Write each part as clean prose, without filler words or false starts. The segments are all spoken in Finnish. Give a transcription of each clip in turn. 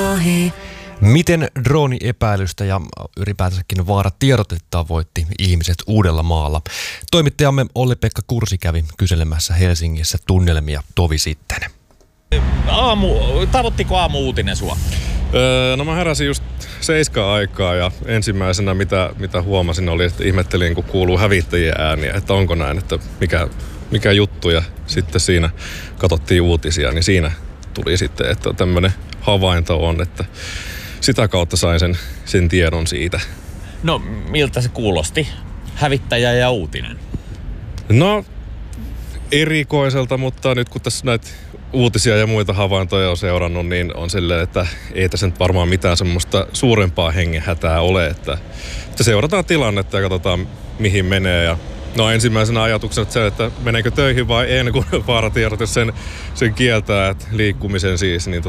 Miten drooniepäilystä ja ylipäätänsäkin vaaratiedotetta voitti ihmiset Uudellamaalla? Toimittajamme Olli-Pekka Kursi kävi kyselemässä Helsingissä tunnelmia tovi sitten. Tavoittiko aamu-uutinen sua? No mä heräsin just 7 aikaa ja ensimmäisenä mitä huomasin oli, että ihmettelin kun kuuluu hävittäjien ääniä, että onko näin, että mikä juttu. Ja sitten siinä katsottiin uutisia, niin siinä tuli sitten, että tämmöinen havainto on, että sitä kautta sain sen tiedon siitä. No miltä se kuulosti? Hävittäjä ja uutinen. No erikoiselta, mutta nyt kun tässä näitä uutisia ja muita havaintoja on seurannut, niin on silleen, että ei tässä nyt varmaan mitään semmoista suurempaa hengenhätää ole, että seurataan tilannetta ja katsotaan mihin menee. Ja no ensimmäisenä ajatuksena se, että meneekö töihin vai en, kun vaaratiedot sen kieltää, että liikkumisen siis, niin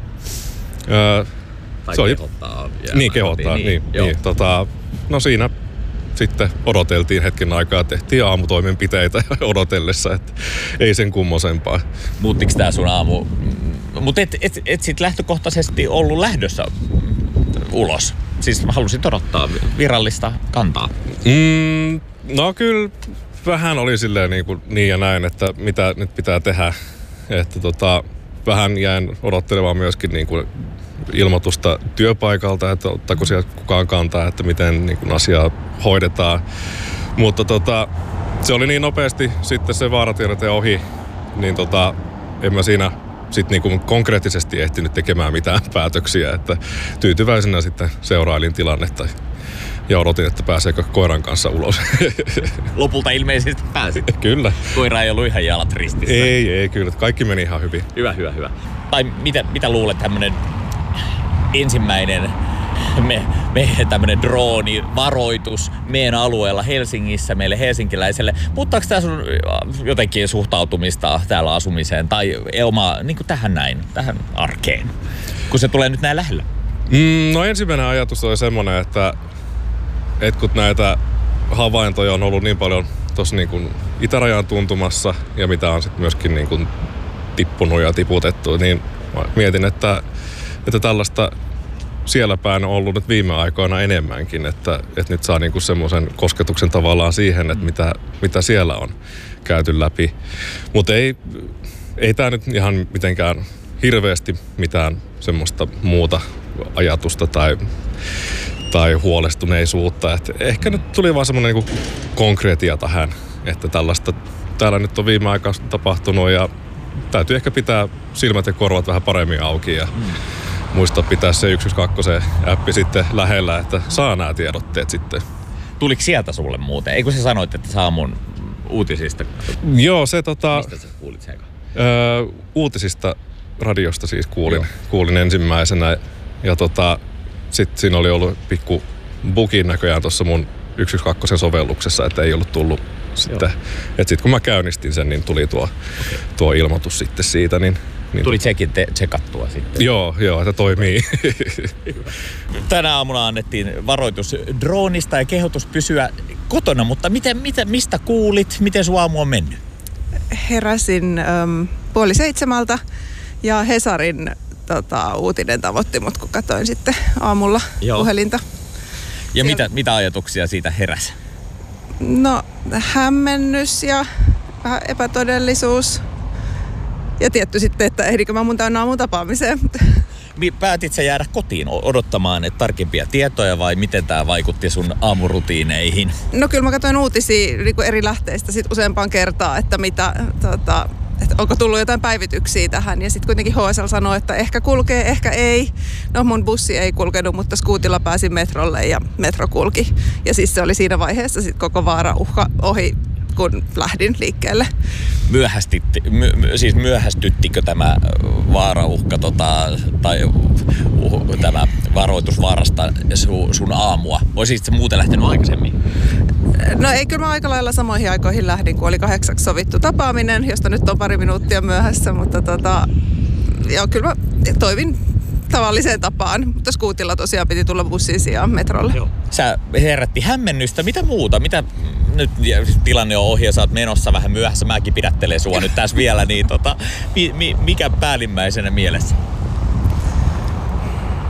tai se oli, kehottaa. Niin, kehottaa. Niin, no siinä sitten odoteltiin hetken aikaa, tehtiin aamutoimenpiteitä odotellessa, että ei sen kummosempaa. Muuttiko tää sun aamu? Mutta et sit lähtökohtaisesti ollut lähdössä ulos? Siis halusit odottaa virallista kantaa? No kyllä vähän oli silleen niin ja näin, että mitä nyt pitää tehdä. Että vähän jäin odottelemaan myöskin ilmoitusta työpaikalta, että ottaako siellä kukaan kantaa, että miten asiaa hoidetaan. Mutta se oli niin nopeasti sitten se vaaratiedote ohi, niin en mä siinä sitten konkreettisesti ehtinyt tekemään mitään päätöksiä, että tyytyväisenä sitten seurailin tilannetta ja odotin, että pääseekö koiran kanssa ulos. Lopulta ilmeisesti pääsit. Kyllä. Koira ei ollut ihan jalat ristissä. Ei, kyllä. Kaikki meni ihan hyvin. Hyvä. Tai mitä luulet tämmönen ensimmäinen tämmönen droonivaroitus meidän alueella Helsingissä meille helsinkiläiselle. Muuttaako tää sun jotenkin suhtautumista täällä asumiseen tai tähän arkeen, kun se tulee nyt näin lähellä? No ensimmäinen ajatus oli semmoinen, että kun näitä havaintoja on ollut niin paljon tuossa itärajan tuntumassa ja mitä on sitten myöskin tippunut ja tiputettu, niin mietin, että tällaista siellä päin on ollut nyt viime aikoina enemmänkin, että nyt saa semmoisen kosketuksen tavallaan siihen, että mitä siellä on käyty läpi. Mutta ei tämä nyt ihan mitenkään hirveästi mitään semmoista muuta ajatusta tai huolestuneisuutta. Et ehkä nyt tuli vaan semmoinen konkreettia tähän, että tällaista täällä nyt on viime aikoina tapahtunut ja täytyy ehkä pitää silmät ja korvat vähän paremmin auki ja muistaa pitää se 112-appi sitten lähellä, että saa nämä tiedotteet sitten. Tuliko sieltä sulle muuten? Eikö sä sanoit, että saa mun uutisista? Joo, se Mistä sä kuulit sen? Uutisista radiosta siis kuulin ensimmäisenä ja sitten siinä oli ollut pikku bukin näköjään tuossa mun 112-sovelluksessa, että ei ollut tullut sitten. Että sitten kun mä käynnistin sen, niin tuli tuo ilmoitus sitten siitä. Niin tuli sekin tsekattua sitten? Joo, että toimii. Tänä aamuna annettiin varoitus droonista ja kehotus pysyä kotona, mutta mistä kuulit? Miten sun aamu on mennyt? Heräsin 6:30 ja Hesarin uutinen tavoitti mut, kun katsoin sitten aamulla puhelinta. Ja mitä ajatuksia siitä heräsi? No hämmennys ja vähän epätodellisuus. Ja tietty sitten, että ehdikö mä mun tämän aamun tapaamiseen. Päätit sä jäädä kotiin odottamaan tarkempia tietoja vai miten tää vaikutti sun aamurutiineihin? No kyllä mä katsoin uutisia eri lähteistä sit useampaan kertaan, että että onko tullut jotain päivityksiä tähän. Ja sitten kuitenkin HSL sanoi, että ehkä kulkee, ehkä ei. No mun bussi ei kulkenut, mutta skuutilla pääsin metrolle ja metro kulki. Ja siis se oli siinä vaiheessa sit koko vaarauhka ohi, kun lähdin liikkeelle. Myöhästyttikö tämä vaarauhka tai tämä varoitus vaarasta sun aamua? Olisit se muuten lähtenyt aikaisemmin? No ei, kyllä mä aika lailla samoihin aikoihin lähdin, kun oli 8 sovittu tapaaminen, josta nyt on pari minuuttia myöhässä, mutta kyllä mä toimin tavalliseen tapaan, mutta skuutilla tosiaan piti tulla bussin sijaan metrolle. Joo. Sä herätti hämmennystä, mitä muuta? Mitä nyt tilanne on ohi ja sä oot menossa vähän myöhässä, mäkin pidättelen sua nyt tässä vielä, niin mikä päällimmäisenä mielessä?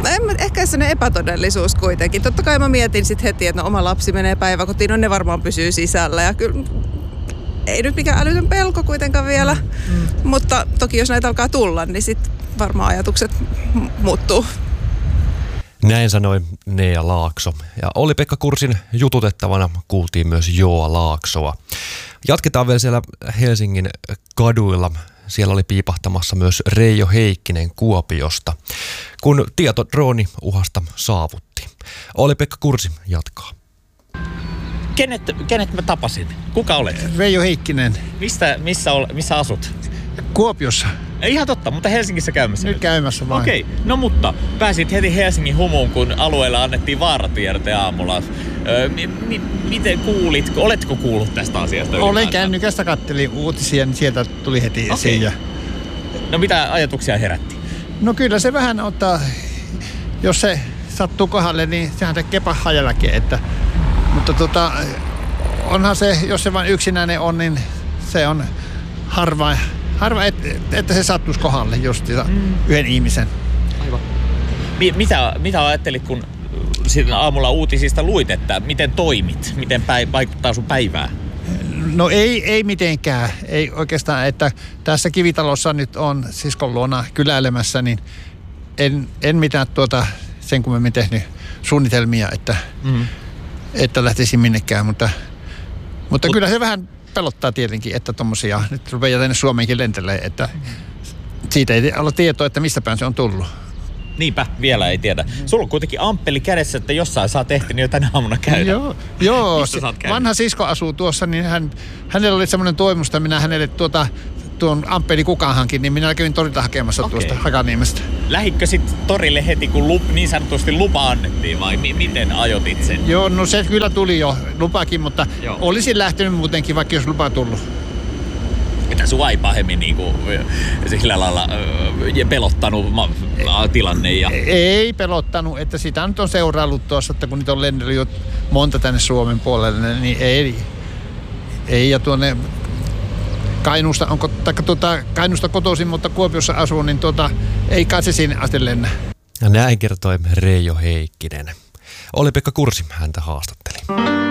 Ehkä sellainen epätodellisuus kuitenkin. Totta kai mä mietin sitten heti, että oma lapsi menee päiväkotiin, no ne varmaan pysyy sisällä. Ja kyllä ei nyt mikään älytön pelko kuitenkaan vielä. Mutta toki jos näitä alkaa tulla, niin sitten varmaan ajatukset muuttuu. Näin sanoi Nea Laakso. Ja Olli-Pekka Kursin jututettavana kuultiin myös Joa Laaksoa. Jatketaan vielä siellä Helsingin kaduilla. Siellä oli piipahtamassa myös Reijo Heikkinen Kuopiosta, kun tieto drooniuhasta saavutti. Olli-Pekka Kursi jatkaa. Kenet mä tapasin? Kuka olet? Reijo Heikkinen. Missä asut? Kuopiossa. Ihan totta, mutta Helsingissä käymässä. Nyt käymässä vain. Okei, no mutta pääsit heti Helsingin humuun, kun alueella annettiin vaaratiedote aamulla. Miten kuulit? Oletko kuullut tästä asiasta? Olen kännykästä, kattelin uutisia, niin sieltä tuli heti esiin. Ja... No mitä ajatuksia herätti? No kyllä se vähän ottaa, jos se sattuu kohdalle, niin sehän tekee pahaa jälkeen. Mutta onhan se, jos se vain yksinäinen on, niin se on harva että se sattuisi kohdalle justiinsa yhden ihmisen. Aivan. Mitä ajattelit, kun aamulla uutisista luit, että miten toimit? Miten vaikuttaa sun päivään? No ei mitenkään. Ei oikeastaan, että tässä Kivitalossa nyt on siskon luona kyläilemässä, niin en mitään sen kummemmin tehnyt suunnitelmia, että lähtisin minnekään. Mutta kyllä se vähän pelottaa tietenkin, että tommosia nyt rupeaa tänne Suomeenkin lentelee, että siitä ei ole tietoa, että mistä päin se on tullut. Niinpä, vielä ei tiedä. Sulla on kuitenkin amppeli kädessä, että jossain saa tehty, niin jo tänä aamuna käydä. Joo vanha sisko asuu tuossa, niin hänellä oli semmoinen toimus, että minä hänelle tuon amppeli kukaan hankin, niin minä kävin torilta hakemassa tuosta Hakaniemestä. Lähitkö sitten torille heti, kun niin sanotusti lupa annettiin vai miten ajoitit sen? Joo, no se kyllä tuli jo lupakin, mutta olisin lähtenyt muutenkin, vaikka jos lupa tullut. Mitä sua ei pahemmin sillä lailla pelottanut tilanne? Ei pelottanut, että sitä nyt on seuraillut tuossa, että kun niitä on lennellyt jo monta tänne Suomen puolelle, niin ei ja tuonne Kainuusta kotoisin, mutta Kuopiossa asuu, niin ei kai se sinne asti lennä. Ja näin kertoi Reijo Heikkinen. Olli-Pekka Kursi häntä haastatteli.